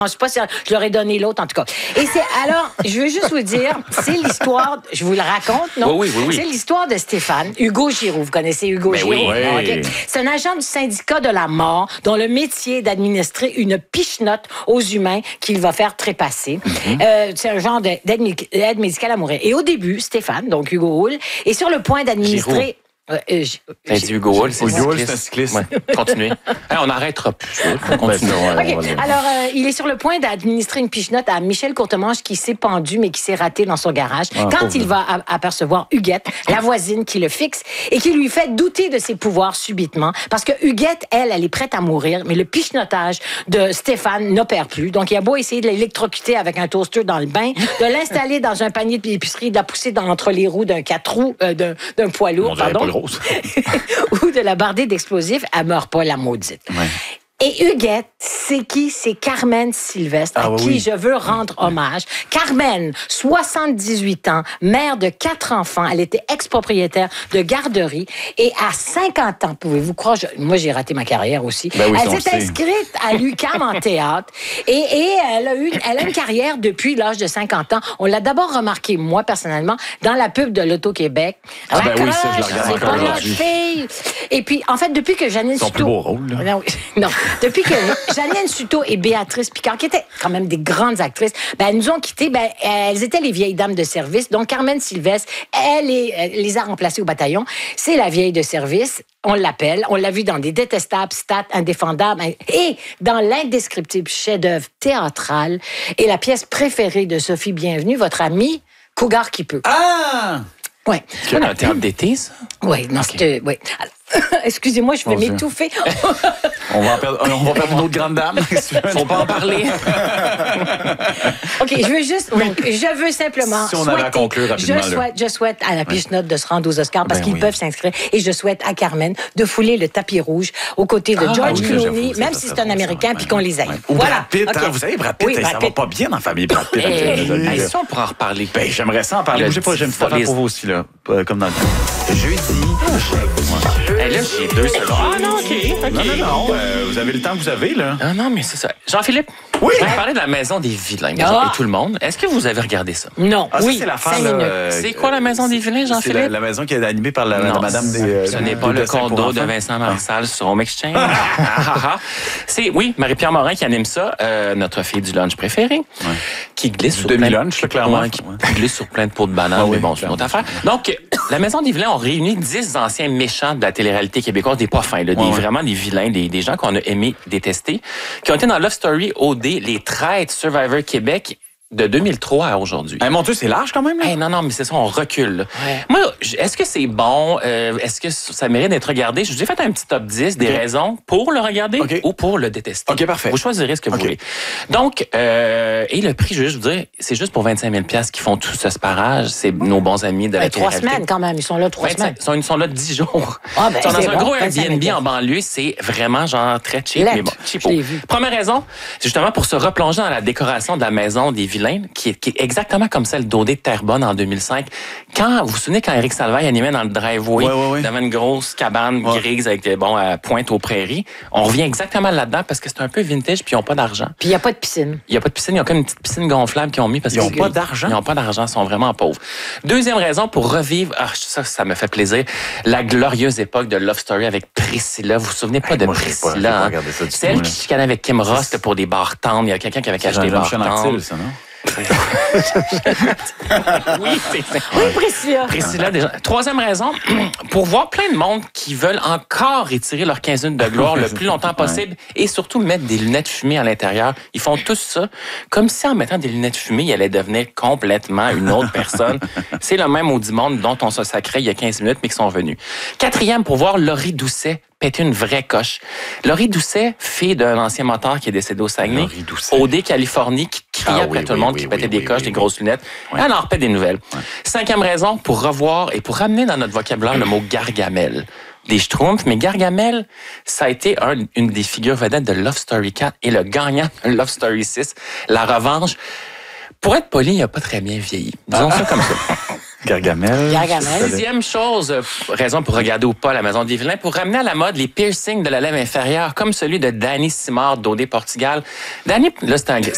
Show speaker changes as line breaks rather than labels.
Je sais pas si je leur ai donné l'autre, en tout cas. Et alors, je veux juste vous dire, c'est l'histoire, je vous le raconte, non?
Oui.
C'est l'histoire de Stéphane, Hugo Giroux. Vous connaissez Hugo Giroux?
Oui.
Okay. C'est un agent du syndicat de la mort dont le métier est d'administrer une pichenote aux humains qu'il va faire trépasser. C'est un genre d'aide médicale à mourir. Et au début, Stéphane, donc Hugo Hull, est sur le point d'administrer...
T'as dit Hugo Hull, c'est
un cycliste.
Ouais. Continuez. On n'arrêtera plus.
Alors, il est sur le point d'administrer une pichenote à Michel Courtemanche qui s'est pendu, mais qui s'est raté dans son garage. Quand il va apercevoir Huguette, la voisine qui le fixe, et qui lui fait douter de ses pouvoirs subitement, parce que Huguette, elle est prête à mourir, mais le pichenotage de Stéphane n'opère plus. Donc, il a beau essayer de l'électrocuter avec un toaster dans le bain, de l'installer dans un panier d'épicerie, de la pousser entre les roues d'un 4 roues, d'un poids lourd, ou de la barder d'explosifs, elle meurt pas, la maudite. Ouais. Et Huguette, c'est qui? C'est Carmen Sylvestre, à qui je veux rendre hommage. Carmen, 78 ans, mère de 4 enfants. Elle était ex-propriétaire de garderie. Et à 50 ans, pouvez-vous croire, moi j'ai raté ma carrière aussi. Elle s'est inscrite à l'UQAM en théâtre. Et elle a une carrière depuis l'âge de 50 ans. On l'a d'abord remarqué, moi personnellement, dans la pub de l'Auto-Québec.
Ça, je la regarde encore aujourd'hui.
Et puis, en fait, depuis que Janine Suto...
Son plus beau rôle, là.
Non. Depuis que Janine Suto et Béatrice Picard, qui étaient quand même des grandes actrices, elles nous ont quittés. Elles étaient les vieilles dames de service. Donc, Carmen Sylvestre, elle les a remplacées au bataillon. C'est la vieille de service. On l'appelle. On l'a vu dans des détestables stats indéfendables et dans l'indescriptible chef-d'œuvre théâtral et la pièce préférée de Sophie Bienvenue, votre amie, Cougar qui peut.
Ah!
Ouais.
C'est un théâtre d'été, ça?
Oui, non, c'était... Oui. Excusez-moi, je vais m'étouffer.
On va perdre une autre grande dame.
Faut pas en parler.
OK, je veux simplement...
Si on avait à conclure rapidement.
Je souhaite à la pichenote de se rendre aux Oscars parce qu'ils peuvent s'inscrire. Et je souhaite à Carmen de fouler le tapis rouge aux côtés de George Clooney, même si c'est un Américain, puis qu'on les aille.
Ou Brad Pitt, vous savez, Brad Pitt, ça va pas bien dans la famille Brad Pitt.
Ça, on pourra en reparler.
J'aimerais ça en parler. Bougez pas, j'ai une petite affaire pour vous aussi, là. Comme dans le temps. Jeudi,
là, j'ai 2 secondes. Ah non, OK.
Non. Vous avez le temps que vous avez, là.
Ah non, mais c'est ça. Jean-Philippe,
oui.
Je vais parler de la Maison des Vilains, et tout le monde. Est-ce que vous avez regardé ça?
Non.
Oui, c'est l'affaire.
C'est quoi la Maison des Vilains, Jean-Philippe?
C'est la maison qui est animée par la madame des...
Ce n'est pas le condo de Vincent Marissal sur Home Exchange. C'est, Marie-Pierre Morin qui anime ça, notre fille du lunch préférée, qui glisse sur
demi-lunch, clairement.
Qui glisse sur plein de pots de bananes, mais bon, c'est une autre affaire. Donc, la Maison des Vilains ont réuni 10 anciens méchants de la télé-réalité québécoise, des pas fins, vraiment des vilains, des gens qu'on a aimé détester, qui ont été dans Love Story, OD, Les Traîtres, Survivor Québec, de 2003 à aujourd'hui.
Mon Dieu, c'est large quand même, là.
Non, mais c'est ça, on recule. Ouais. Moi, est-ce que c'est bon? Est-ce que ça mérite d'être regardé? Je vous ai fait un petit top 10 des raisons pour le regarder ou pour le détester.
OK, parfait.
Vous choisirez ce que vous voulez. Donc, et le prix, je veux juste vous dire, c'est juste pour 25 000 $ qu'ils font tout ce sparage. C'est nos bons amis de la télé-réalité.
3 semaines quand même. Ils sont là 3 semaines.
Ils sont là 10 jours.
Ils sont
dans un gros Airbnb en banlieue. C'est vraiment genre très cheap. Mais bon, cheap. Première raison, c'est justement pour se replonger dans la décoration de la Maison des Vilains, qui est exactement comme celle d'OD de Terrebonne en 2005. Vous vous souvenez quand Éric Salvaille animait dans le driveway, devant une grosse cabane grise avec à pointe aux prairies, on revient exactement là-dedans parce que c'est un peu vintage puis ils n'ont pas d'argent.
Puis il n'y a pas de piscine.
Il n'y a pas de piscine, il y a comme une petite piscine gonflable qu'ils ont mis parce qu'ils
n'ont pas d'argent.
Ils n'ont pas d'argent, ils sont vraiment pauvres. Deuxième raison pour revivre, ça me fait plaisir, la glorieuse époque de Love Story avec Priscilla. Vous vous souvenez pas de Priscilla? Celle qui chicanait avec Kim Ross pour des bars tendres. Il y a quelqu'un qui avait acheté des bars tendres. Priscilla, déjà. Troisième raison, pour voir plein de monde qui veulent encore étirer leur 15 minutes de gloire le plus longtemps possible et surtout mettre des lunettes fumées à l'intérieur. Ils font tous ça comme si en mettant des lunettes fumées, ils allaient devenir complètement une autre personne. C'est le même maudit monde dont on se sacrait il y a 15 minutes mais qui sont venus. Quatrième, pour voir Laurie Doucet péter une vraie coche. Laurie Doucet, fille d'un ancien moteur qui est décédé au Saguenay, OD Californie, qui criait après tout le monde, qui pétait des coches, des grosses lunettes. Elle en repète des nouvelles. Cinquième raison, pour revoir et pour ramener dans notre vocabulaire le mot Gargamel. Des Schtroumpfs, mais Gargamel, ça a été une des figures vedettes de Love Story 4 et le gagnant de Love Story 6, La Revanche. Pour être poli, il n'a pas très bien vieilli. Disons ça comme ça.
Gargamel.
Sixième chose, raison pour regarder ou pas la Maison des Vilains, pour ramener à la mode les piercings de la lèvre inférieure, comme celui de Danny Simard d'OD Portugal. Danny, là, c'est